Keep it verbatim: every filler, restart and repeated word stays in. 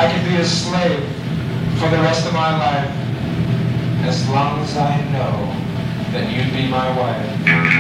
I can be a slave for the rest of my life, as long as I know that you'd be my wife.